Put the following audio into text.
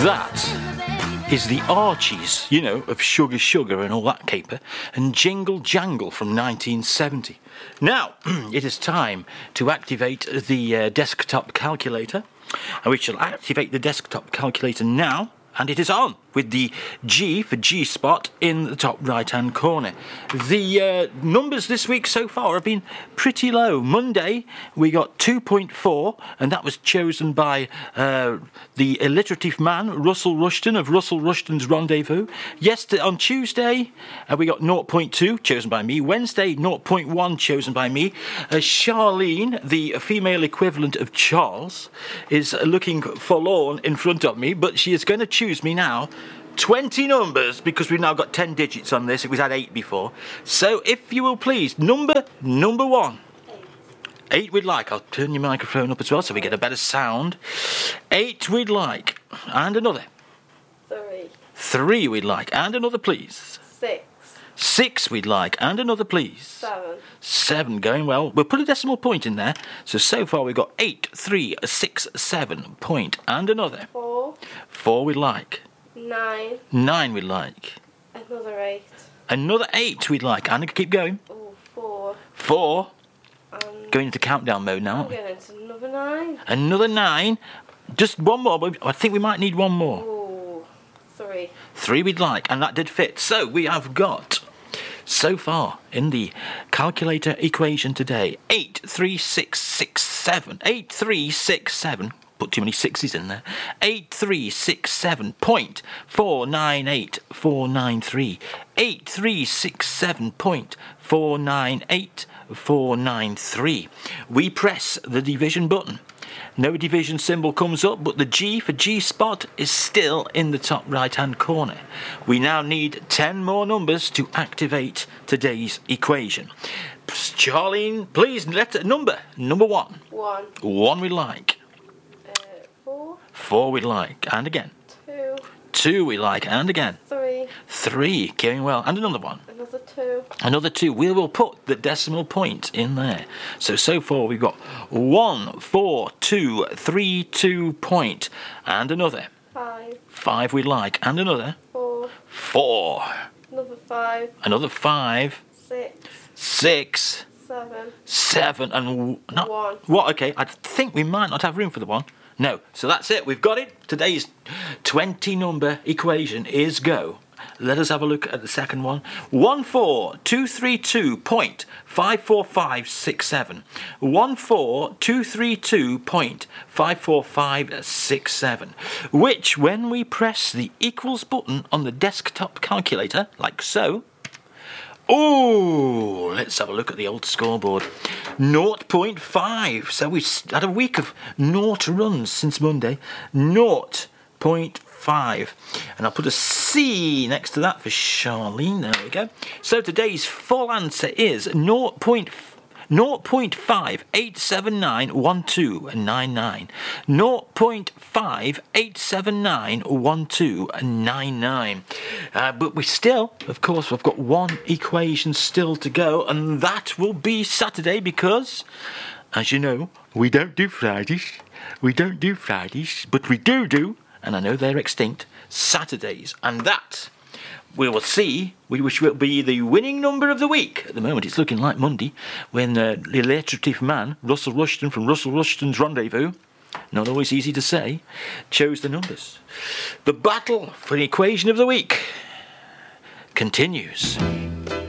That is the Archies, you know, of Sugar Sugar and all that caper, and Jingle Jangle from 1970. Now, it is time to activate the desktop calculator, and we shall activate the desktop calculator now, and it is on, with the G for G-spot in the top right-hand corner. The numbers this week so far have been pretty low. Monday, we got 2.4, and that was chosen by the alliterative man, Russell Rushton, of Russell Rushton's Rendezvous. Yesterday, on Tuesday, we got 0.2, chosen by me. Wednesday, 0.1, chosen by me. Charlene, the female equivalent of Charles, is looking forlorn in front of me, but she is going to choose me now 20 numbers, because we've now got 10 digits on this. It was at 8 before. So if you will please, number 1. 8 we'd like. I'll turn your microphone up as well so we get a better sound. 8 we'd like. And another. 3. 3 we'd like. And another, please. 6. 6 we'd like. And another, please. 7. 7, going well. We'll put a decimal point in there. So far we've got 8, 3, 6, 7 point. And another. 4. 4 we'd like. 9. 9 we'd like. Another 8. Another 8 we'd like. And keep going. Oh, 4. 4. Going into countdown mode now. I'm going into another 9. Another 9. Just one more. I think we might need one more. Oh, 3. 3 we'd like. And that did fit. So we have got, so far in the calculator equation today, 8, 3, 6, 6, 7. 8, 3, 6, 7. Put too many sixes in there. 8367.498493. 8367.498493. We press the division button. No division symbol comes up, but the G for G-spot is still in the top right-hand corner. We now need 10 more numbers to activate today's equation. Charlene, please, number 1. 1. 1 we like. 4. 4 we like. And again. 2. 2 we like. And again. 3. 3, going well. And another one. Another 2. Another 2. We will put the decimal point in there. So far we've got 1, 4, 2, 3, 2 point. And another. 5. 5 we like. And another. 4. 4. Another 5. Another 5. 6. 6. 7. 7. And 1. What? Okay, I think we might not have room for the 1. No, so that's it. We've got it. Today's 20 number equation is go. Let us have a look at the second one. 14232.54567. 14232.54567. Which, when we press the equals button on the desktop calculator, like so. Oh, let's have a look at the old scoreboard. 0.5. So we've had a week of 0 runs since Monday. 0.5. And I'll put a C next to that for Charlene. There we go. So today's full answer is 0.58791299. 0.58791299. But we still, of course, we've got one equation still to go, and that will be Saturday because, as you know, we don't do Fridays. But we do, and I know they're extinct, Saturdays. And that we will see, which will be the winning number of the week. At the moment, it's looking like Monday, when the alliterative man, Russell Rushton from Russell Rushton's Rendezvous, not always easy to say, chose the numbers. The battle for the equation of the week continues.